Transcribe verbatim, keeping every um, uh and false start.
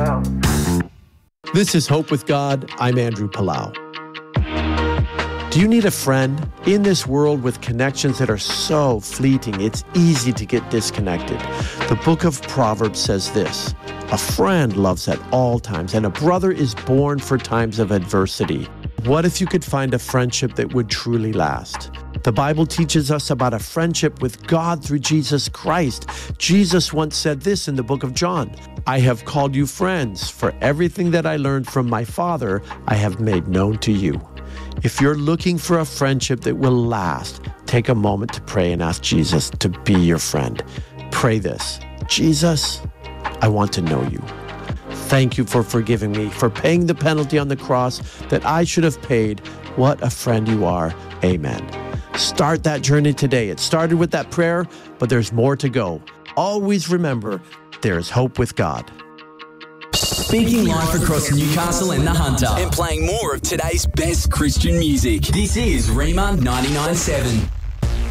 well. This is Hope with God. I'm Andrew Palau. Do you need a friend? In this world with connections that are so fleeting, it's easy to get disconnected. The book of Proverbs says this: a friend loves at all times, and a brother is born for times of adversity. What if you could find a friendship that would truly last? The Bible teaches us about a friendship with God through Jesus Christ. Jesus once said this in the book of John: I have called you friends, for everything that I learned from my Father, I have made known to you. If you're looking for a friendship that will last, take a moment to pray and ask Jesus to be your friend. Pray this: Jesus, I want to know you. Thank you for forgiving me, for paying the penalty on the cross that I should have paid. What a friend you are. Amen. Start that journey today. It started with that prayer, but there's more to go. Always remember, there is hope with God. Speaking live across Newcastle and the Hunter, and playing more of today's best Christian music. This is Rhema ninety-nine point seven.